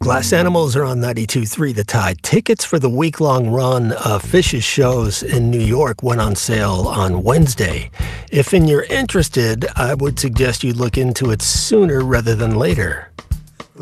Glass Animals are on 92.3 The Tide. Tickets for the week-long run of Phish's shows in New York went on sale on Wednesday. If you're interested, I would suggest you look into it sooner rather than later.